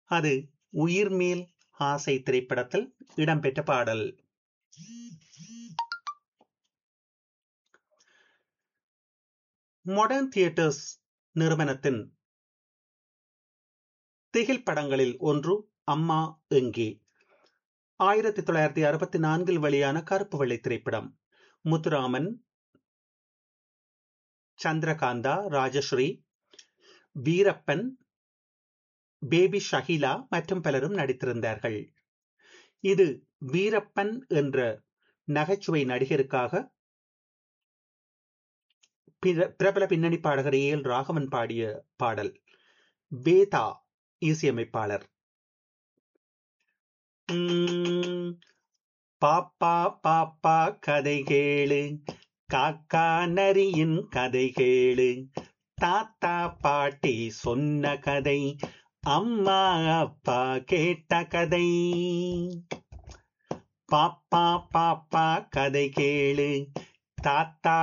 அது உயிர்மேல் ஆசை திரைப்படத்தில் இடம்பெற்ற பாடல். மாடர்ன் தியேட்டர்ஸ் நிறுவனத்தின் திகில் படங்களில் ஒன்று அம்மா எங்கே. 1964 வெளியான கருப்பு வெள்ளை திரைப்படம். முத்துராமன், சந்திரகாந்தா, ராஜஸ்ரீ, வீரப்பன், பேபி ஷகிலா மற்றும் பலரும் நடித்திருந்தார்கள். இது வீரப்பன் என்ற நகைச்சுவை நடிகருக்காக பிரபல பின்னணி பாடகர் ஏ எல் ராகவன் பாடிய பாடல். வேதா இசையமைப்பாளர். பாப்பா பாப்பா கதை கேளு, காக்கா நரியின் கதை கேளு, தாத்தா பாட்டி சொன்ன கதை, அம்மா அப்பா கேட்ட கதை. பாப்பா பாப்பா கதை கேளு, தாத்தா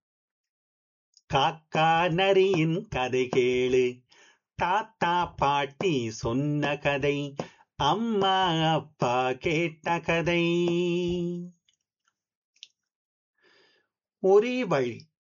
காக்கா நரியின் கதை கேளு, தாத்தா பாட்டி சொன்ன கதை, அம்மா அப்பா கேட்ட கதை. ஒரே வழி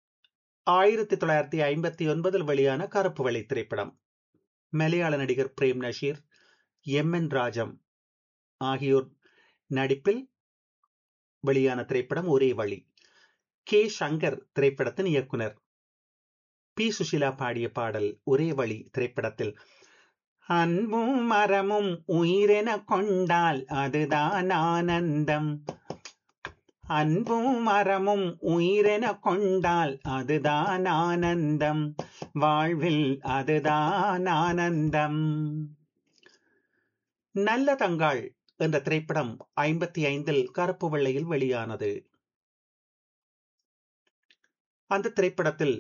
1959 வெளியான கருப்பு வெள்ளை திரைப்படம். மலையாள நடிகர் frame Nazeer, M N Rajam ஆகியோர் நடிப்பில் வெளியான திரைப்படம் ஒரே வழி. கே சங்கர் திரைப்படத்தின் இயக்குனர். பி சுஷிலா பாடிய பாடல் ஒரே வழி திரைப்படத்தில். அன்பும் மரமும் உயிரென கொண்டால் அதுதான் ஆனந்தம், அன்பும் மரமும் உயிரென கொண்டால் அதுதான் ஆனந்தம், வாழ்வில் அதுதான் ஆனந்தம். நல்ல தங்காள் என்ற திரைப்படம் 55 கருப்பு வெள்ளையில் வெளியானது. அந்த திரைப்படத்தில்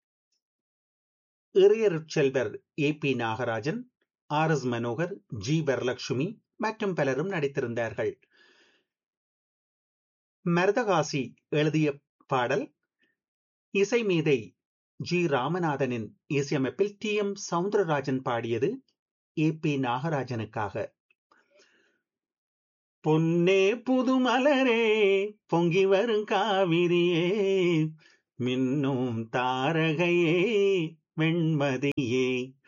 இறையருட்செல்வர் ஏ B Nagarajan, R S Manohar, G Varalakshmi மற்றும் பலரும் நடித்திருந்தார்கள். மருதகாசி எழுதிய பாடல். இசை மீதை ஜி ராமநாதனின் இசையமைப்பில் டி எம் சவுந்தரராஜன் பாடியது ஏ பி நாகராஜனுக்காக. பொன்னே புது மலரே பொங்கி வரும் காவிரியே மின்னும் தாரகையே வெண்மதியே